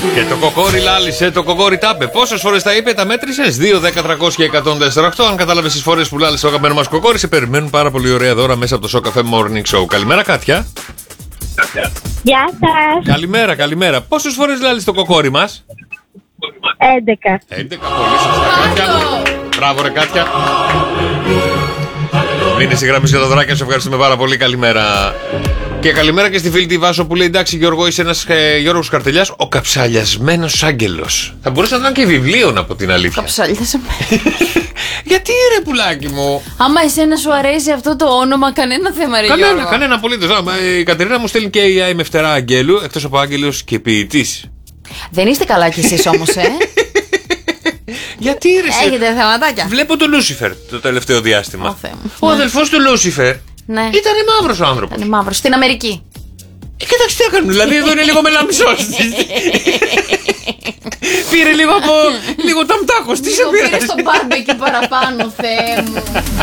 Και το κοκόρι λάλησε, το κοκόρι τάπε. Πόσες φορές τα είπε, τα μέτρησες? 2, 10, 300 και 104,8. Αν κατάλαβες τις φορές που λάλησε το αγαπημένο μας κοκόρι, σε περιμένουν πάρα πολύ ωραία δώρα μέσα από το Show Cafe Morning Show. Καλημέρα, Κάτια. Γεια σας. Καλημέρα, καλημέρα. Πόσες φορές λάλησε το κοκόρι μας? 11. 11, πολύ σωστά, Κάτια. Μπράβο, ρε Κάτια. Μείνε στη γραμμή για τα δωράκια, σε ευχαριστούμε πάρα πολύ. Καλημέρα. Και καλημέρα και στη φίλη τη Βάσο που λέει: εντάξει, Γιώργο, είσαι ένας Γιώργος Καρτελιάς, ο καψαλιασμένος άγγελος. Θα μπορούσε να ήταν και βιβλίο, από την αλήθεια. Καψαλιάσαμε. Γιατί ρε πουλάκι μου. Άμα εσένα σου αρέσει αυτό το όνομα, κανένα θέμα, ρε Γιώργο. Κανένα απολύτως. Η Κατερίνα μου στέλνει και AI με φτερά αγγέλου, εκτός από άγγελος και ποιητής. Δεν είστε καλά κι εσείς όμως, Γιατί ρε. Έχετε θεματάκια. Βλέπω τον Λούσιφερ το τελευταίο διάστημα. Ω, Θεέ μου. Ο αδελφός του Λούσιφερ. Ναι. Ήταν μαύρος ο άνθρωπος. Είναι μαύρος. Στην Αμερική. Κοίταξε τι έκανε. Δηλαδή εδώ είναι λίγο μελαμισός. Πήρε λίγο από. Λίγο ταμτάχος. Τι σε πήρε. Πήρε στο μπάρμπεκι παραπάνω, Θεέ μου.